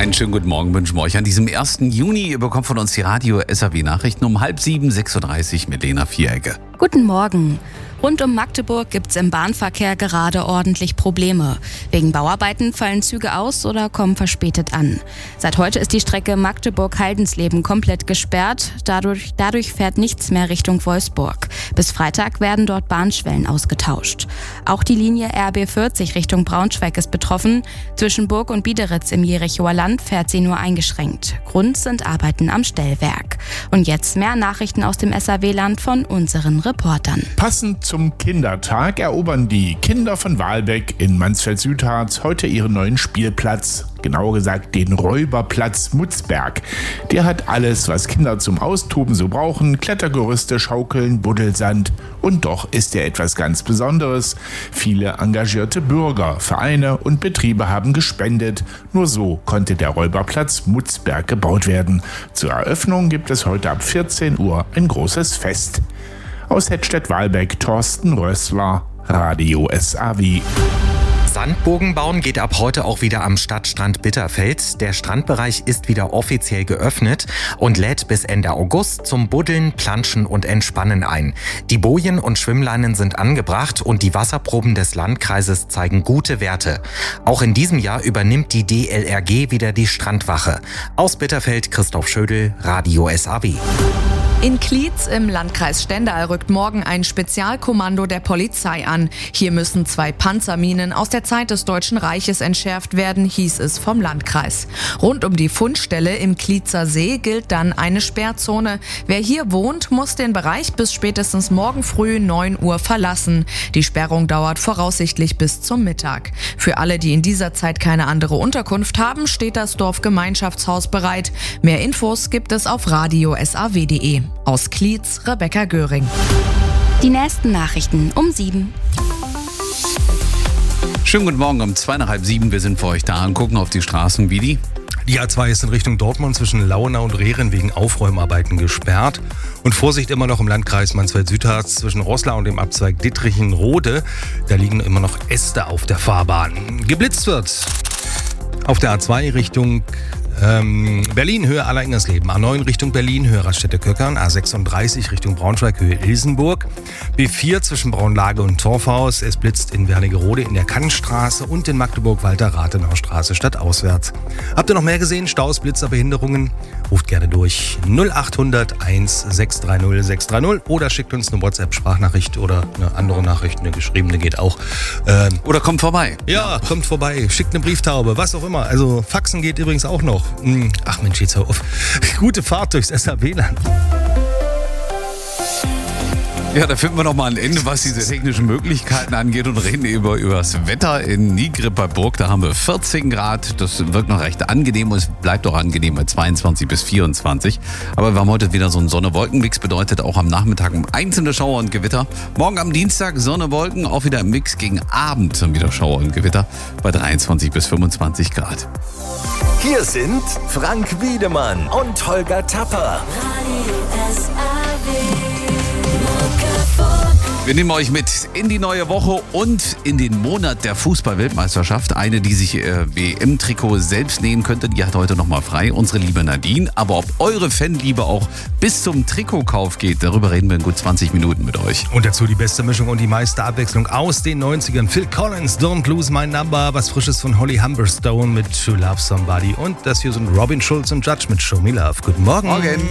Einen schönen guten Morgen wünschen wir euch an diesem 1. Juni. Ihr bekommt von uns die Radio-SAW-Nachrichten um 6:30, 6:30 mit Lena Vierecke. Guten Morgen. Rund um Magdeburg gibt's im Bahnverkehr gerade ordentlich Probleme. Wegen Bauarbeiten fallen Züge aus oder kommen verspätet an. Seit heute ist die Strecke Magdeburg-Haldensleben komplett gesperrt. Dadurch fährt nichts mehr Richtung Wolfsburg. Bis Freitag werden dort Bahnschwellen ausgetauscht. Auch die Linie RB 40 Richtung Braunschweig ist betroffen. Zwischen Burg und Biederitz im Jerichower Land fährt sie nur eingeschränkt. Grund sind Arbeiten am Stellwerk. Und jetzt mehr Nachrichten aus dem SAW-Land von unseren Reportern. Passend zum Kindertag erobern die Kinder von Wahlbeck in Mansfeld-Südharz heute ihren neuen Spielplatz. Genauer gesagt den Räuberplatz Mutzberg. Der hat alles, was Kinder zum Austoben so brauchen. Klettergerüste, Schaukeln, Buddelsand. Und doch ist er etwas ganz Besonderes. Viele engagierte Bürger, Vereine und Betriebe haben gespendet. Nur so konnte der Räuberplatz Mutzberg gebaut werden. Zur Eröffnung gibt es heute ab 14 Uhr ein großes Fest. Aus Hettstedt-Walbeck, Thorsten Rössler, Radio SAW. Sandburgen bauen geht ab heute auch wieder am Stadtstrand Bitterfeld. Der Strandbereich ist wieder offiziell geöffnet und lädt bis Ende August zum Buddeln, Planschen und Entspannen ein. Die Bojen und Schwimmleinen sind angebracht und die Wasserproben des Landkreises zeigen gute Werte. Auch in diesem Jahr übernimmt die DLRG wieder die Strandwache. Aus Bitterfeld Christoph Schödel, Radio SAW. In Klietz im Landkreis Stendal rückt morgen ein Spezialkommando der Polizei an. Hier müssen 2 Panzerminen aus der Zeit des Deutschen Reiches entschärft werden, hieß es vom Landkreis. Rund um die Fundstelle im Klietzer See gilt dann eine Sperrzone. Wer hier wohnt, muss den Bereich bis spätestens morgen früh 9 Uhr verlassen. Die Sperrung dauert voraussichtlich bis zum Mittag. Für alle, die in dieser Zeit keine andere Unterkunft haben, steht das Dorfgemeinschaftshaus bereit. Mehr Infos gibt es auf radiosaw.de. Aus Klietz, Rebecca Göring. Die nächsten Nachrichten um 7. Schönen guten Morgen um 6:30. Wir sind für euch da und gucken auf die Straßen wie die. Die A2 ist in Richtung Dortmund zwischen Lauenau und Rehren wegen Aufräumarbeiten gesperrt. Und Vorsicht immer noch im Landkreis Mansfeld-Südharz zwischen Roßlau und dem Abzweig Dittrichenrode. Da liegen immer noch Äste auf der Fahrbahn. Geblitzt wird auf der A2 Richtung Berlin, Höhe Alleingernsleben, A9 Richtung Berlin, Höhe Raststätte-Köckern, A36 Richtung Braunschweig, Höhe Ilsenburg, B4 zwischen Braunlage und Torfhaus, es blitzt in Wernigerode in der Kannstraße und in Magdeburg-Walter-Rathenaustraße stadtauswärts. Habt ihr noch mehr gesehen? Staus, Blitzer, Behinderungen? Ruft gerne durch 0800 1630 630 oder schickt uns eine WhatsApp-Sprachnachricht oder eine andere Nachricht, eine geschriebene geht auch. Oder kommt vorbei. Ja, kommt vorbei, schickt eine Brieftaube, was auch immer. Also Faxen geht übrigens auch noch. Ach Mensch, jetzt hör auf. Gute Fahrt durchs SAW-Land. Ja, da finden wir noch mal ein Ende, was diese technischen Möglichkeiten angeht und reden über das Wetter in Nigrib bei Burg. Da haben wir 14 Grad. Das wirkt noch recht angenehm und es bleibt auch angenehm bei 22 bis 24. Aber wir haben heute wieder so einen Sonne-Wolken-Mix, bedeutet auch am Nachmittag einzelne Schauer und Gewitter. Morgen am Dienstag Sonne, Wolken, auch wieder im Mix gegen Abend dann wieder Schauer und Gewitter bei 23 bis 25 Grad. Hier sind Frank Wiedemann und Holger Tapper. Wir nehmen euch mit in die neue Woche und in den Monat der Fußball-Weltmeisterschaft. Eine, die sich WM-Trikot selbst nähen könnte, die hat heute nochmal frei, unsere liebe Nadine. Aber ob eure Fanliebe auch bis zum Trikotkauf geht, darüber reden wir in gut 20 Minuten mit euch. Und dazu die beste Mischung und die meiste Abwechslung aus den 90ern. Phil Collins, Don't Lose My Number, was Frisches von Holly Humberstone mit To Love Somebody. Und das hier sind Robin Schulz und Judge mit Show Me Love. Guten Morgen. Morgen.